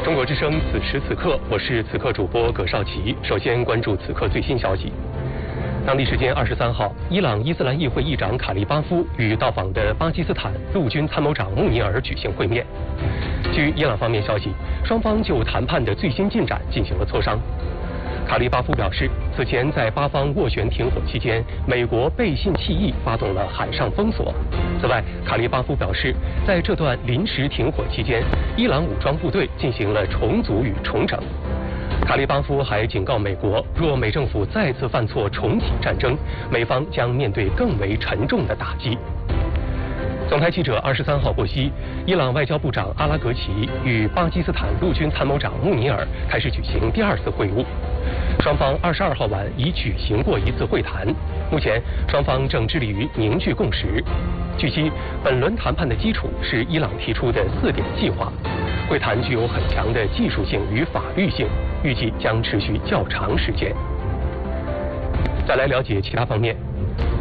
中国之声，此时此刻，我是此刻主播葛少奇。首先关注此刻最新消息。当地时间23号，伊朗伊斯兰议会议长卡利巴夫与到访的巴基斯坦陆军参谋长穆尼尔举行会面。据伊朗方面消息，双方就谈判的最新进展进行了磋商。卡利巴夫表示，此前在巴方斡旋停火期间，美国背信弃义，发动了海上封锁。此外，卡利巴夫表示，在这段临时停火期间，伊朗武装部队进行了重组与重整。卡利巴夫还警告美国，若美政府再次犯错重启战争，美方将面对更为沉重的打击。总台记者23号获悉，伊朗外交部长阿拉格齐与巴基斯坦陆军参谋长穆尼尔开始举行第2次会晤。双方22号晚已举行过一次会谈，目前双方正致力于凝聚共识。据悉，本轮谈判的基础是伊朗提出的4点计划，会谈具有很强的技术性与法律性，预计将持续较长时间。再来了解其他方面。